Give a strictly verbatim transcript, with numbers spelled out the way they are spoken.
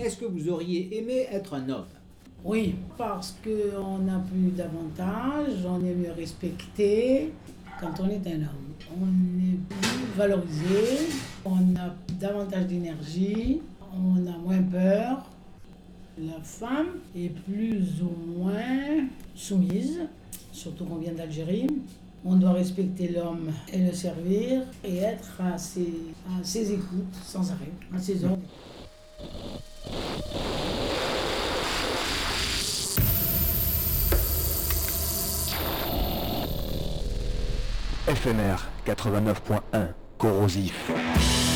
est-ce que vous auriez aimé être un homme ? Oui, parce qu'on a plus d'avantages, on est mieux respecté quand on est un homme. On est plus valorisé, on a davantage d'énergie, on a moins peur. La femme est plus ou moins soumise, surtout qu'on vient d'Algérie. On doit respecter l'homme et le servir et être à ses, à ses écoutes sans arrêt, à ses ordres. F M R quatre-vingt-neuf point un, corrosif.